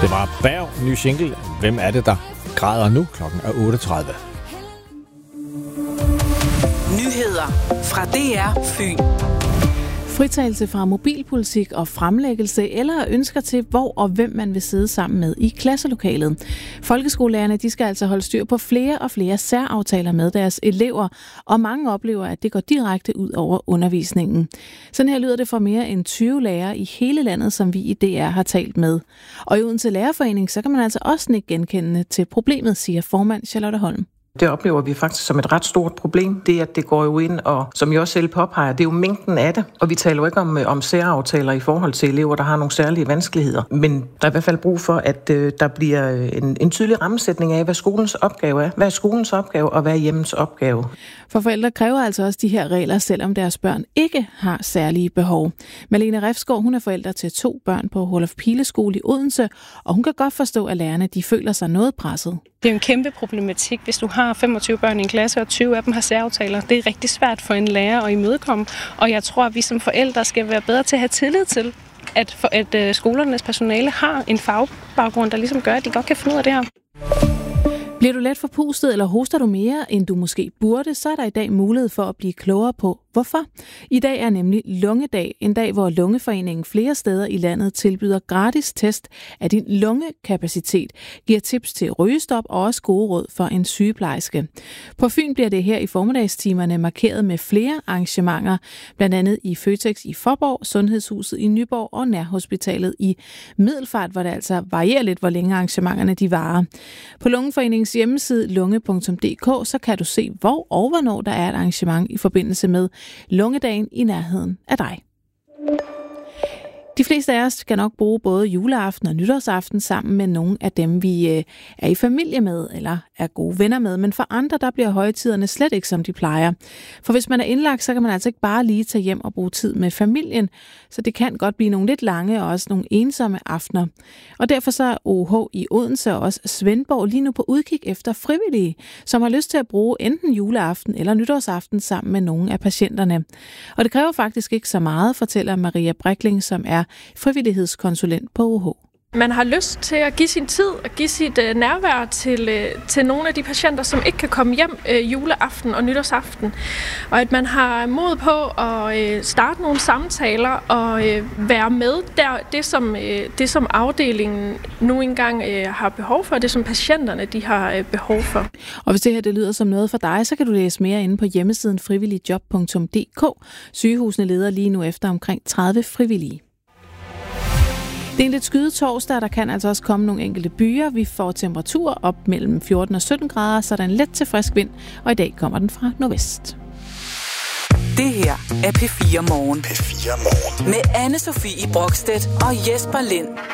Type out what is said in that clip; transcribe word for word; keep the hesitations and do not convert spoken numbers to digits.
Det var Berg, ny single. Hvem er det, der græder nu? Klokken er otte tredive. Nyheder fra D R Fyn. Fritagelse fra mobilpolitik og fremlæggelse eller ønsker til, hvor og hvem man vil sidde sammen med i klasselokalet. Folkeskolelærerne de skal altså holde styr på flere og flere særaftaler med deres elever, og mange oplever, at det går direkte ud over undervisningen. Sådan her lyder det fra mere end tyve lærere i hele landet, som vi i D R har talt med. Og i Odense Lærerforening, så kan man altså også ikke genkende til problemet, siger formand Charlotte Holm. Det oplever vi faktisk som et ret stort problem. Det er, at det går jo ind, og som jeg også selv påpeger, det er jo mængden af det. Og vi taler jo ikke om, om særaftaler i forhold til elever, der har nogle særlige vanskeligheder. Men der er i hvert fald brug for, at øh, der bliver en, en tydelig rammesætning af, hvad skolens opgave er. Hvad er skolens opgave, og hvad er hjemmens opgave? For forældre kræver altså også de her regler, selvom deres børn ikke har særlige behov. Malene Refsgaard, hun er forælder til to børn på Rudolf Pileskole i Odense, og hun kan godt forstå, at lærerne de føler sig noget presset. Det er jo en kæmpe problematik, hvis du har femogtyve børn i en klasse, og tyve af dem har særaftaler. Det er rigtig svært for en lærer at imødekomme, og jeg tror, at vi som forældre skal være bedre til at have tillid til, at, for, at skolernes personale har en fagbaggrund, der ligesom gør, at de godt kan finde ud af det her. Bliver du let forpustet, eller hoster du mere, end du måske burde, så er der i dag mulighed for at blive klogere på, hvorfor. I dag er nemlig lungedag, en dag, hvor Lungeforeningen flere steder i landet tilbyder gratis test af din lungekapacitet, giver tips til rygestop og også gode råd for en sygeplejerske. På Fyn bliver det her i formiddagstimerne markeret med flere arrangementer, blandt andet i Føtex i Faaborg, Sundhedshuset i Nyborg og Nærhospitalet i Middelfart, hvor det altså varierer lidt, hvor længe arrangementerne de varer. På Lungeforeningens hjemmeside lunge punktum d k, så kan du se, hvor og hvornår der er et arrangement i forbindelse med lungedagen i nærheden af dig. De fleste af os skal nok bruge både juleaften og nytårsaften sammen med nogle af dem, vi er i familie med eller er gode venner med. Men for andre, der bliver højtiderne slet ikke, som de plejer. For hvis man er indlagt, så kan man altså ikke bare lige tage hjem og bruge tid med familien. Så det kan godt blive nogle lidt lange og også nogle ensomme aftener. Og derfor så er O H i Odense og også Svendborg lige nu på udkig efter frivillige, som har lyst til at bruge enten juleaften eller nytårsaften sammen med nogle af patienterne. Og det kræver faktisk ikke så meget, fortæller Maria Brækling, som er frivillighedskonsulent på O H. Man har lyst til at give sin tid og give sit uh, nærvær til, uh, til nogle af de patienter, som ikke kan komme hjem uh, juleaften og nytårsaften. Og at man har mod på at uh, starte nogle samtaler og uh, være med der, det, som, uh, det som afdelingen nu engang uh, har behov for, det som patienterne de har uh, behov for. Og hvis det her det lyder som noget for dig, så kan du læse mere inde på hjemmesiden frivilligjob punktum d k. Sygehusene leder lige nu efter omkring tredive frivillige. Det er en lidt skyet torsdag, der kan altså også komme nogle enkelte byer. Vi får temperaturer op mellem fjorten og sytten grader, så der er en let til frisk vind, og i dag kommer den fra nordvest. Det her er P fire Morgen. P fire Morgen. Med Anne Sofie Brokstedt og Jesper Lind.